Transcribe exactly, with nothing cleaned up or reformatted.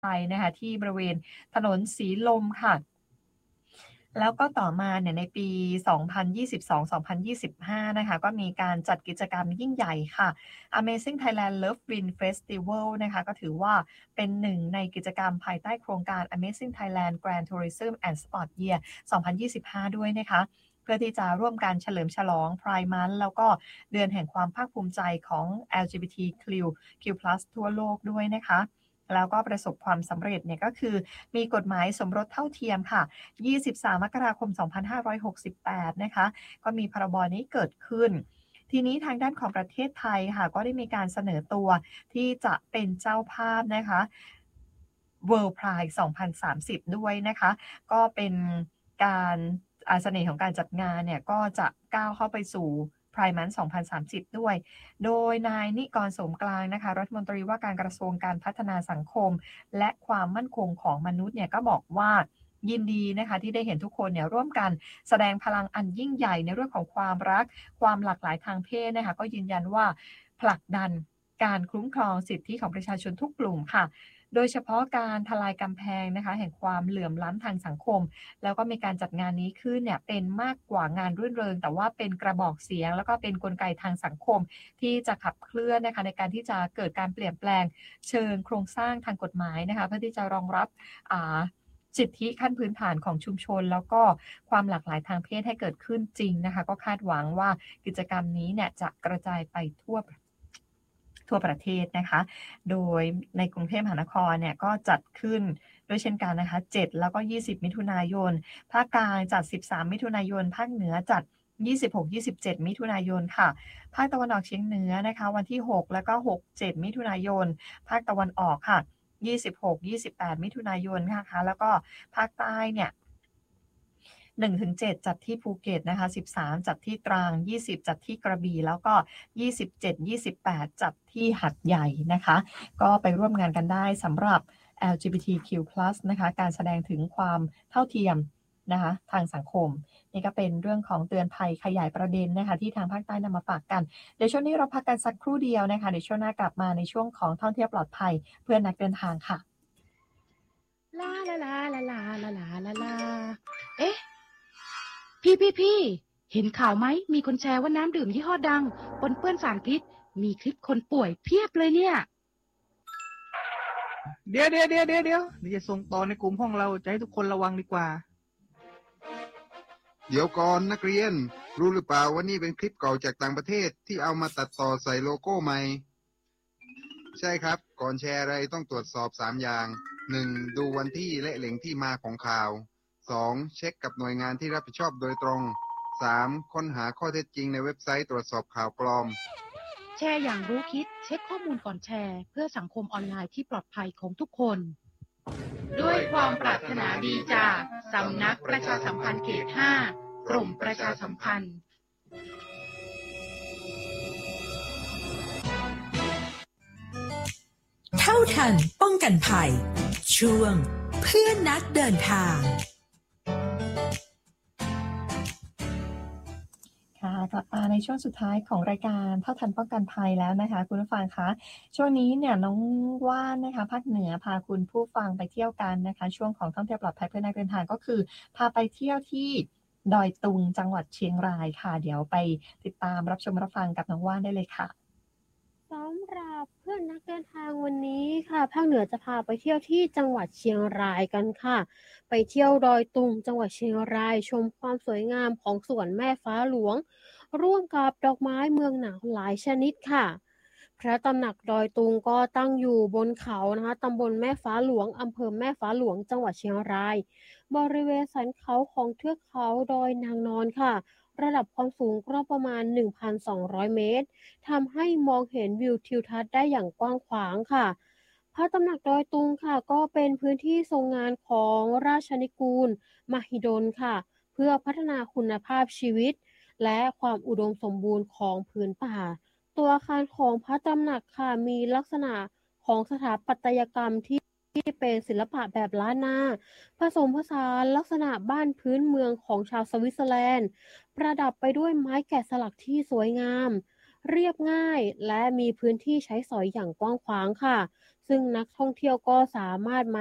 ไปนะคะที่บริเวณถนนสีลมค่ะแล้วก็ต่อมาเนี่ยในปี สองพันยี่สิบสองถึงสองพันยี่สิบห้า นะคะก็มีการจัดกิจกรรมยิ่งใหญ่ค่ะ Amazing Thailand Love Win Festival นะคะก็ถือว่าเป็นหนึ่งในกิจกรรมภายใต้โครงการ Amazing Thailand Grand Tourism and Sport Year สองพันยี่สิบห้า ด้วยนะคะเพื่อที่จะร่วมกันเฉลิมฉลอง Pride Month แล้วก็เดือนแห่งความภาคภูมิใจของ แอล จี บี ที คิว คิว พลัส ทั่วโลกด้วยนะคะแล้วก็ประสบความสำเร็จเนี่ยก็คือมีกฎหมายสมรสเท่าเทียมค่ะ ยี่สิบสาม มกราคม สองพันห้าร้อยหกสิบแปด นะคะก็มีพรบนี้เกิดขึ้น ทีนี้ทางด้านของประเทศไทยค่ะก็ได้มีการเสนอตัวที่จะเป็นเจ้าภาพนะคะ World Pride สองพันสามสิบ ด้วยนะคะก็เป็นการอาเสน่ห์ของการจัดงานเนี่ยก็จะก้าวเข้าไปสู่Pride Month สองพันสามสิบ ด้วยโดยนายนิกร โสมกลางนะคะรัฐมนตรีว่าการกระทรวงการพัฒนาสังคมและความมั่นคงของมนุษย์เนี่ยก็บอกว่ายินดีนะคะที่ได้เห็นทุกคนเนี่ยร่วมกันแสดงพลังอันยิ่งใหญ่ในเรื่องของความรักความหลากหลายทางเพศนะคะก็ยืนยันว่าผลักดันการคุ้มครองสิทธิของประชาชนทุกกลุ่มค่ะโดยเฉพาะการทลายกำแพงนะคะแห่งความเหลื่อมล้ำทางสังคมแล้วก็มีการจัดงานนี้ขึ้นเนี่ยเป็นมากกว่างานรื่นเริงแต่ว่าเป็นกระบอกเสียงแล้วก็เป็นกลไกทางสังคมที่จะขับเคลื่อนนะคะในการที่จะเกิดการเปลี่ยนแปลงเชิงโครงสร้างทางกฎหมายนะคะเพื่อที่จะรองรับอ่าสิทธิขั้นพื้นฐานของชุมชนแล้วก็ความหลากหลายทางเพศให้เกิดขึ้นจริงนะคะก็คาดหวังว่ากิจกรรมนี้เนี่ยจะกระจายไปทั่วทั่วประเทศนะคะโดยในกรุงเทพมหานครเนี่ยก็จัดขึ้นด้วยเช่นกันนะคะเจ็ดแล้วก็ยี่สิบมิถุนายนภาคกลางจัดสิบสามมิถุนายนภาคเหนือจัดยี่สิบหก ยี่สิบเจ็ดมิถุนายนค่ะภาคตะวันออกเฉียงเหนือนะคะวันที่หกแล้วก็หก เจ็ดมิถุนายนภาคตะวันออกค่ะยี่สิบหก ยี่สิบแปดมิถุนายนนะคะแล้วก็ภาคใต้เนี่ยหนึ่งถึงเจ็ดจัดที่ภูเก็ตนะคะสิบสามจัดที่ตรังยี่สิบจัดที่กระบี่แล้วก็ยี่สิบเจ็ด ยี่สิบแปดจัดที่หัดใหญ่นะคะก็ไปร่วมงานกันได้สำหรับ แอล จี บี ที คิว พลัส นะคะการแสดงถึงความเท่าเทียมนะคะทางสังคมนี่ก็เป็นเรื่องของเตือนภัยขยายประเด็นนะคะที่ทางภาคใต้นำมาฝากกันเดี๋ยวช่วงนี้เราพักกันสักครู่เดียวนะคะเดี๋ยวช่วงหน้ากลับมาในช่วงของท่องเที่ยวปลอดภัยเพื่อนนักเดินทางค่ะลาลาลาลาลาลาลาลาลาเอ๊ะพี่พี่พี่เห็นข่าวไหมมีคนแชร์ว่าน้ำดื่มยี่ห้อดังปนเปื้อนสารพิษมีคลิปคนป่วยเพียบเลยเนี่ยเดี๋ยวเดี๋ยวเดี๋ยวเดี๋ยวเดี๋ยวนี่จะส่งต่อในกลุ่มห้องเราจะให้ทุกคนระวังดีกว่าเดี๋ยวก่อนนักเรียนรู้หรือเปล่าว่านี่เป็นคลิปเก่าจากต่างประเทศที่เอามาตัดต่อใส่โลโก้ใหม่ใช่ครับก่อนแชร์อะไรต้องตรวจสอบสามอย่างหนึ่งดูวันที่และแหล่งที่มาของข่าวสองเช็คกับหน่วยงานที่รับผิดชอบโดยตรงสามค้นหาข้อเท็จจริงในเว็บไซต์ตรวจสอบข่าวปลอมแชร์อย่างรู้คิดเช็คข้อมูลก่อนแชร์เพื่อสังคมออนไลน์ที่ปลอดภัยของทุกคนด้วยความปรารถนาดีจากสำนักประชาสัมพันธ์เขตห้ากรมประชาสัมพันธ์เท่าทันป้องกันภัยช่วงเพื่อนนักเดินทางค่ะกลับมาในช่วงสุดท้ายของรายการเท่าทันป้องกันภัยแล้วนะคะคุณผู้ฟังคะช่วงนี้เนี่ยน้องว่านนะคะภาคเหนือพาคุณผู้ฟังไปเที่ยวกันนะคะช่วงของท่องเที่ยวปลอดภัยเพื่อนักเดินทางก็คือพาไปเที่ยวที่ดอยตุงจังหวัดเชียงรายค่ะเดี๋ยวไปติดตามรับชมรับฟังกับน้องว่านได้เลยค่ะสำหรับเพื่อนนักเดินทางวันนี้ค่ะภาคเหนือจะพาไปเที่ยวที่จังหวัดเชียงรายกันค่ะไปเที่ยวดอยตุงจังหวัดเชียงรายชมความสวยงามของสวนแม่ฟ้าหลวงร่วมกับดอกไม้เมืองหนาวหลายชนิดค่ะพระตำหนักดอยตุงก็ตั้งอยู่บนเขานะคะตำบลแม่ฟ้าหลวงอำเภอแม่ฟ้าหลวงจังหวัดเชียงรายบริเวณสันเขาของเทือกเขาดอยนางนอนค่ะระดับความสูงก็ประมาณ หนึ่งพันสองร้อย เมตรทำให้มองเห็นวิวทิวทัศน์ได้อย่างกว้างขวางค่ะพระตำหนักดอยตุงค่ะก็เป็นพื้นที่ทรงงานของราชนิกูลมหิดลค่ะเพื่อพัฒนาคุณภาพชีวิตและความอุดมสมบูรณ์ของพื้นป่าตัวอาคารของพระตำหนักค่ะมีลักษณะของสถาปัตยกรรมที่ที่เป็นศิลปะแบบล้านนาผสมผสานลักษณะบ้านพื้นเมืองของชาวสวิตเซอร์แลนด์ประดับไปด้วยไม้แกะสลักที่สวยงามเรียบง่ายและมีพื้นที่ใช้สอยอย่างกว้างขวางค่ะ ซึ่งซึ่งนักท่องเที่ยวก็สามารถมา